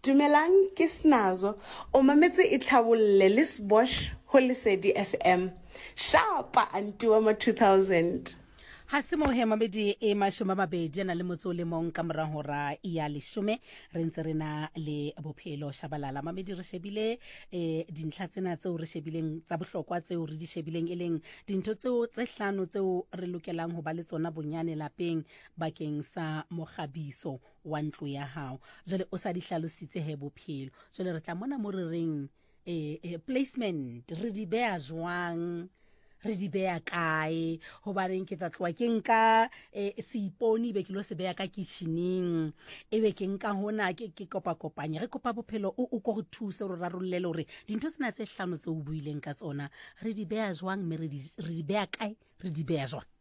Dumelang ke Snazo, o mametse e tlhabolle le Sbosh ho Lesedi FM. Sharpa Antuama 2000. Ha se mo he mamedi e mashome mabedi na le motso le mong ka morang hora ya lesome re ntse re na le bophelo shabalala mamedi re shebile dintlha tsena tseo re shebileng tsa bohlokwa tseo re di shebileng eleng dintho tseo tse hlano tseo re lokelang ho ba le tsona bonyane lapeng bakeng sa moghabiso wa ntlo ya hao jole o sa di hlalositse he bophelo jole re tla mona mo re reng placement re di bea jwang re di bea kae hobaneng ke tla tloa ke nka seiponi be ke lo se bea ka kitchening ebe ke nka hona ke kopanya re kopa bophelo o go thusa re rarollele hore dintho tsena tse hlano tse o buileng ka tsona re di bea jwang me re di bea kae re di bea jwang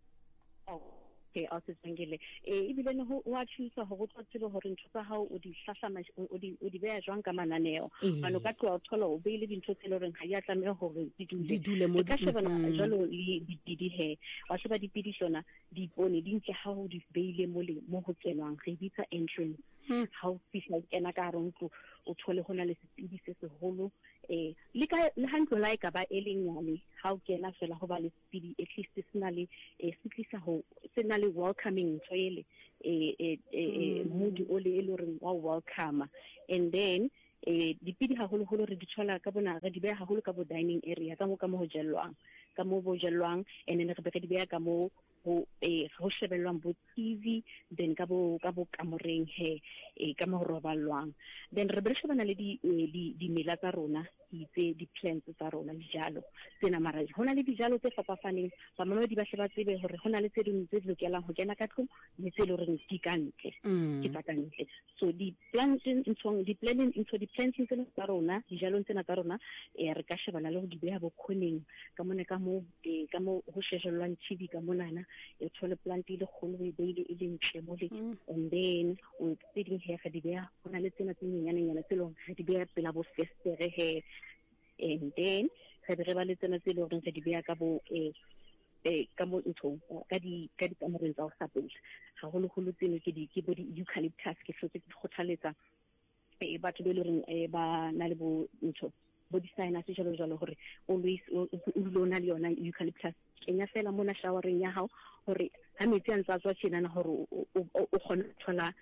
ke a se tsengele ebile ne ho wa thusa ho tsotse hore ntho tsa hao o di hlahla o di bea jwang ka mananeo bano ka tloa thola o beile dintho tse loreng ha ya tlameha hore di dule mo ka shebana jalo le dipidi he wa sheba dipidi tsona di ipone di ntse ha o di beile mo ho tsenwang re bitsa entrance ha o fihla kena ka ntlo o thole hona le sepidi se seholo le handlo la ka ba elinyane ha o kena fela ho ba le sepidi at least sena le sitlisa ho sena le welcoming toilet mood ole e loreng wa welcome and then dipidi haholo re di thola ka bona re di beha haholo ka bo dining area ka mo ho jellwang ka mo bo jellwang and then re be di beha ka mo ho shebellwang bo TV then ka bo kamoreng he ka mo robalwang then re be shebana le di mela tsa rona itse di plants tsa rona dijalo tsena mara hona le dijalo tse fapafaneng ba mamedi ba sheba tsebe hore hona le tse ding tse lokelang ho kena ka tlung le tse loreng di kantle ke pakantle so di plants into the plants tsa rona dijalo tsena tsa rona re ka shebana le ho di beha bokgoneng ka mona ka mo ho shejellwang TV ka monana e thole plant ile kholo e beile e lentle mo le and then o tseding he ga di beha hona le tsena tse nyenyana tse leng ga di beha pela bo festere he and then re ba le tsena tse leng re di beha ka bo ka mo ntho ka di kamoreng tsa ho sapela ha holo tseno ke bo di eucalyptus ke hlotse ke khothaletsa batho be loreng ba na le bo ntho bo di sinus jalo hore always o lona le yona eucalyptus kenya fela mona showereng ya hao hore ha metsi a ntse a tswa tjena hore o khona thola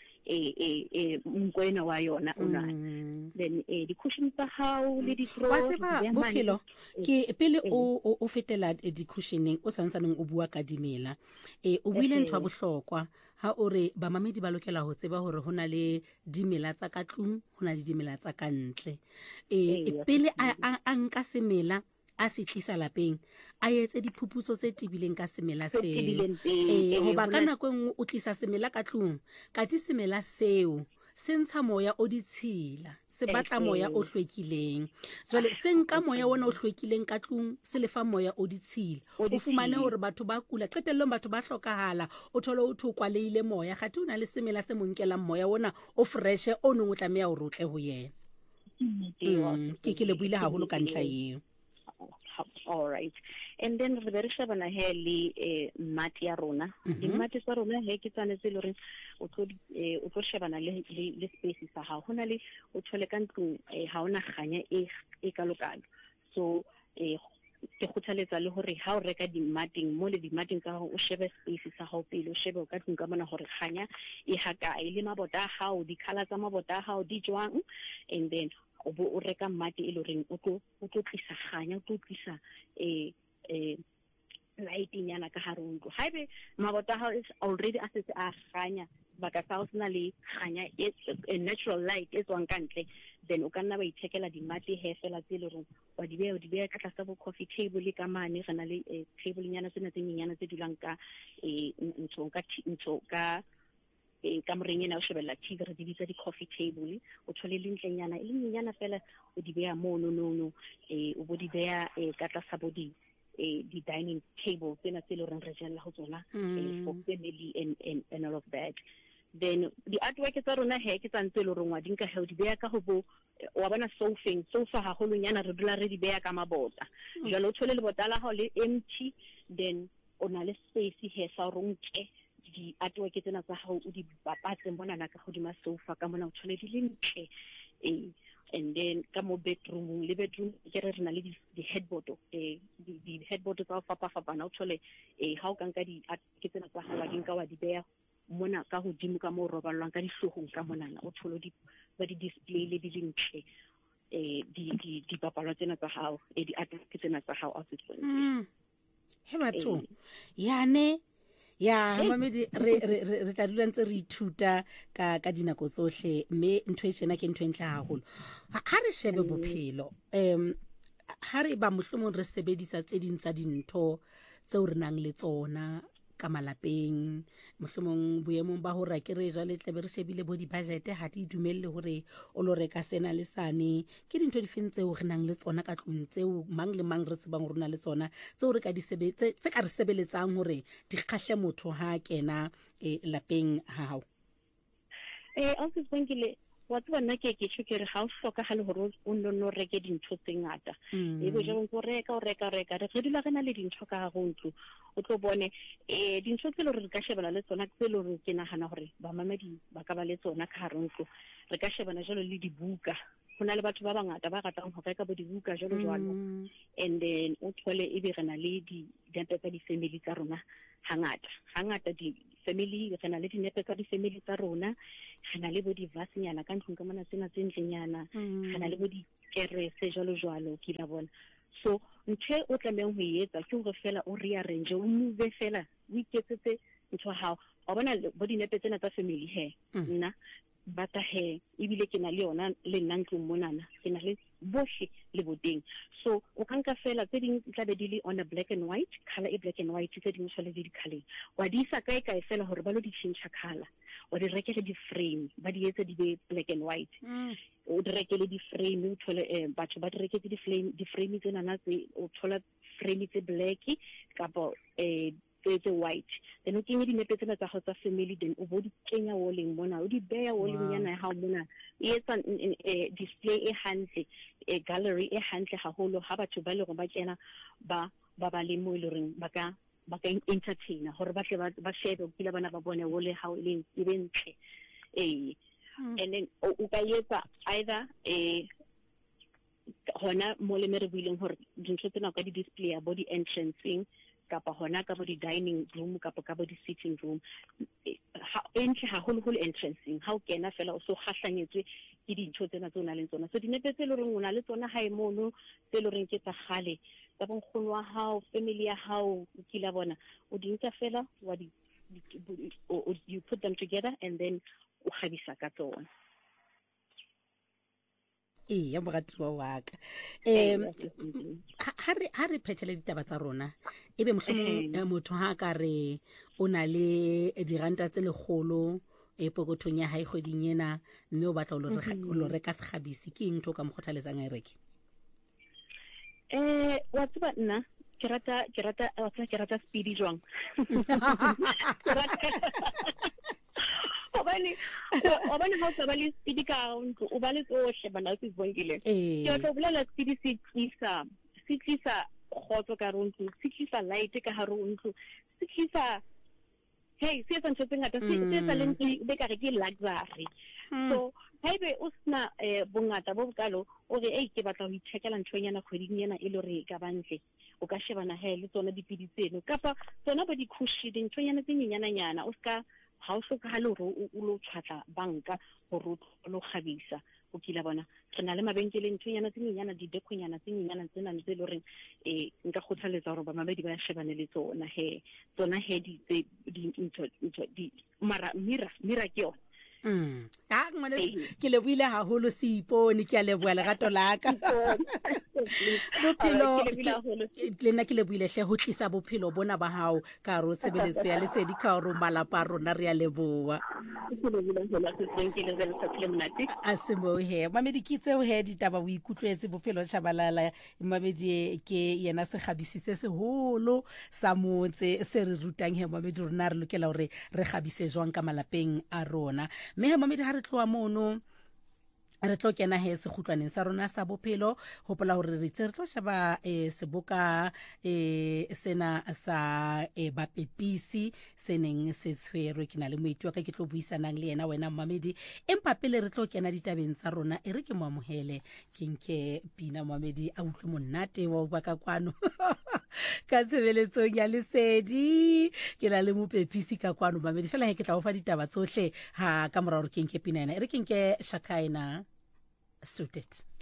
mkwena wa yona ona then di cushion tsa hao le di throw wa seba bophelo ke pele o fetela di cushioning o santsaneng o bua ka dimela o buile ntho ya bohlokwa ha ore ba mamedi ba lokela ho tseba hore hona le dimela tsa ka tlung hona le dimela tsa ka ntle pele a nka semela a se tlisa lapeng a etse diphuputso tse tibileng ka semela seo hoba ka nako engwe o tlisa semela ka tlung ka ti semela seo se ntsha moya o ditshila se batla moya o hlwekileng jwale se nka moya wona o hlwekileng ka tlung se lefa moya o ditshila o fumane hore batho ba kula qetellong batho ba hlokahala o thole o thokwa leile moya gathi una le semela se monkelang moya wona o fresh o neng o tlameha o rotle ho yena ke le buile haholo ka ntla eo. All right, and then re be shebana he le mati ya rona di mati tsa rona he ke tsane tse loreng o tlo shebana le space sa ha hona le o thole ka ntlong ha ona ganya e kalokalo so ke khothaletsa le hore ha o reka di mating mo le di mating ka o shebe space sa ha pele o shebe o ka tlung ka mona hore ganya e haka le mabota ha o di color tsa mabota ha o di jwang and then o reka mati e loreng o tlo tlisa ganya o tlo tlisa lighting yana ka hare ntlo haebe mabota ha is already assets a ganya baka sa o sna le ganya a natural light e tswang kantle then o kanna ba ithekela di mati he fela tse loreng wa di beha ka tlasa bo coffee table ka mane gana le table nyana tsena tse nyenyana tse dulang ka ntho ka ka morengena o shebella TV re di bitsa di coffee table o thole le ntlenyana e nyenyana fela o di beha mo no o bo di beha ka tlasa bo di dining table tsena tse loreng re jella ho tsona for family and all of that then the artwork tsa rona he ke tsantse le rongwa dinka he o di beha ka ho bo wa bona sofa ha holonyana re dula re di beha ka mabota jalo o thole le botala ha le empty then ona le space he sa ronke artwork tsena tsa hao o di bapatse monana ka godima sofa ka mona o thole di le ntle and then ka mo bedroom ke re na le di headboard di headboard tsa fapa o thole ha o ka nka di ke tsena tsa hao di nka wa di beya mona ka hodimo ka mo robalwang ka dihlohong ka monana o thole ba di display le di ntle di papalwa tsena tsa hao di artwork tsena tsa hao a se tsone he batho yane ya mamedi re tla dula ntse re ithuta ka dinako tsohle mme ntho e tsena ke ntho entle haholo ha re shebe bophelo ha re ba mohlomong re sebedisa tse ding tsa dintho tseo re nang le tsona ka malapeng mohlomong boemong ba hore ke re jale tlebe re shebile bo di budget ha di dumelle hore o lo reka sena le sane ke dintho di feng tseo re nang le tsona ka tlung tseo mang le mang re tsebang hore na le tsona tseo re ka di sebetse tse ka re sebeletsang hore di kgahle motho ha kena lapeng hao also tsengile wa tswa nna ke tshwere ha o hlokagale hore o nno reke dintho tse ngata ebe jalo go reka re dula gana le dintho ka go ntlo o tlo bone dintho tse le re ka shebana le tsona tse le re ke nagana hore ba mamedi ba ka ba le tsona ka ntlo re ka shebana jalo le dibuka hona le batho ba bangata ba ratang ho reka bo dibuka jalo and then o thole ebe rena le dinepe tsa di-family tsa rona hangata di-family re na le dinepe tsa di-family tsa rona re na le bo di-vasinyana ka ntlong ka mona tsena tse ntlenyana re na le bo dikerese jalo ke la bona so ntho o tlamehang ho etsa ke hore fela o rearrange o move fela o iketsetse ntho hao wa bona bo dinepe tsena tsa family nna bata ebile ke na le yona le nna ntlong monana ke na le bohle le boteng so o ka nka fela tse ding tla be di le on a black and white color black and white tse ding tshwale di color wa di isa kae fela hore ba lo di change color wa di rekele di frame ba di etse di be black and white o di rekele di frame o thole batho ba di reketse di frame tsena na tse o thola frame tse black kapo tse white then o kenye dinepe tsena tsa go tsa family then o bo di kenya walling mona o di beya walling yana ha mona e etsa display e hantle gallery e hantle haholo ha batho ba le go ba kena ba le mo le reng ba ka entertainer hore ba tle ba shebe pila bana ba bone wole ha e leng e bentle and then o ka etsa either hona mo le mere buileng hore dintho tsena ka di display ya body entrancing kapa hona ka bo di dining room kapa ka bo di sitting room entle haholo entrancing ha o kena fela o so kgahlanyetswe ke dintho tsena tse o na le tsona so dinepe tse le reng o na le tsona ha e mono tse le reng ke tsa gale tsa bonkgono wa hao family ya hao o kila bona o di nka fela wa you put them together and then o khabisa ka tsona ya mogatiwa wa ka ha re phethele ditaba tsa rona ebe mohlomong motho ha ka re o na le diranta tse legolo pokothong ya hae kgweding ena mme o batla o lo reka sekgabisi ke eng tho ka mokgothaletsang a reke wa tseba nna ke rata speedy jwang obane ha o tla ba le speedy ka ntlo o ba le tsohle bana se bongile ke batla bolela speedy se tlisa khotso ka ntlo se tlisa light ka hare ntlo se tlisa se etsa ntho tse ngata se etsa le ntlo be ka re ke luxury so haebe o sna bongata bo bokalo o re ke batla ho ithekela nthonyana kgweding yana e le re ka bantle o ka shebana le tsona dipidi tseno kapa tsona ba di cushion nthonyana tse nyenyana o ska ha o hlokahale hore o lo tshwatla banka hore o lo khabisa o kila bona re na le mabenkeleng nthonyana tse nyenyana di-deconyana tse nyenyana tsena tse le horeng nka kgothaletsa hore bamamedi ba shebane le tsona tsona mara mira ke yona ngwana ke leboile haholo se ipone ke a leboa lerato la ka bophelo le nna ke leboile hle ho tlisa bophelo bona ba hao ka ro tshebeletso ya lesedi ka ro malapa rona re a leboa a se mo mamedi ke tseo ditaba o ikutlwetse bophelo Tshabalala mamedi ke yena se khabisitse seholo sa motse se re rutang mamedi rona re lokela hore re khabise jwang ka malapeng a rona mme mamedi ha re tloa mono re tlo kena he sekhutlwaneng sa rona sa bophelo hopola hore re tlo sheba seboka sena sa bapepisi seneng se tshwerwe ke na le moeti wa ka ke tlo buisanang le yena wena Mamedi empa pele re tlo kena ditabeng tsa rona re ke moamohele ke nke Pina Mamedi a utlwe monate wa ba ka kwano ka tsebeletsong ya Lesedi ke na le mopepisi ka kwano Mamedi fela he ke tla o fa ditaba tsohle ha ka mora hore ke nke Pina ena ke nke Shakaina Suited.